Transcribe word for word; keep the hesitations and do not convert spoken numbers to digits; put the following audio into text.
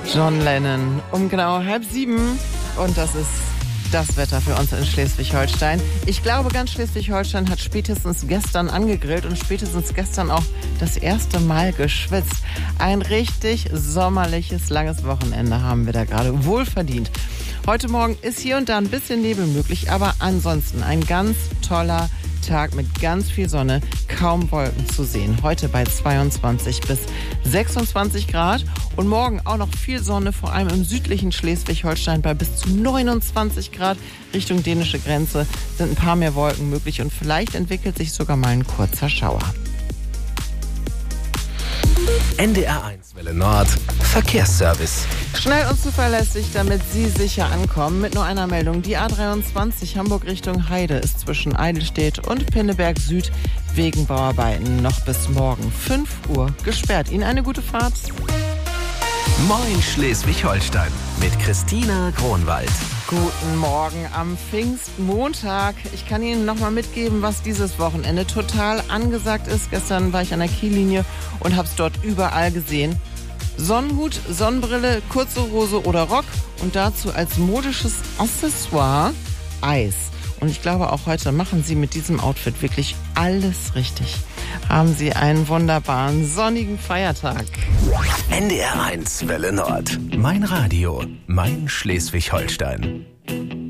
John Lennon um genau halb sieben und das ist das Wetter für uns in Schleswig-Holstein. Ich glaube, ganz Schleswig-Holstein hat spätestens gestern angegrillt und spätestens gestern auch das erste Mal geschwitzt. Ein richtig sommerliches, langes Wochenende haben wir da gerade wohlverdient. Heute Morgen ist hier und da ein bisschen Nebel möglich, aber ansonsten ein ganz toller Tag mit ganz viel Sonne, kaum Wolken zu sehen. Heute bei zweiundzwanzig bis sechsundzwanzig Grad und morgen auch noch viel Sonne, vor allem im südlichen Schleswig-Holstein bei bis zu neunundzwanzig Grad. Richtung dänische Grenze sind ein paar mehr Wolken möglich und vielleicht entwickelt sich sogar mal ein kurzer Schauer. N D R eins Welle Nord Verkehrsservice. Schnell und zuverlässig, damit Sie sicher ankommen. Mit nur einer Meldung. Die A dreiundzwanzig Hamburg Richtung Heide ist zwischen Eidelstedt und Pinneberg Süd wegen Bauarbeiten noch bis morgen fünf Uhr gesperrt. Ihnen eine gute Fahrt. Moin Schleswig-Holstein mit Christina Kronwald. Guten Morgen am Pfingstmontag. Ich kann Ihnen nochmal mitgeben, was dieses Wochenende total angesagt ist. Gestern war ich an der Kiellinie und habe es dort überall gesehen. Sonnenhut, Sonnenbrille, kurze Hose oder Rock und dazu als modisches Accessoire Eis. Und ich glaube, auch heute machen Sie mit diesem Outfit wirklich alles richtig. Haben Sie einen wunderbaren sonnigen Feiertag. N D R eins Welle Nord. Mein Radio, mein Schleswig-Holstein.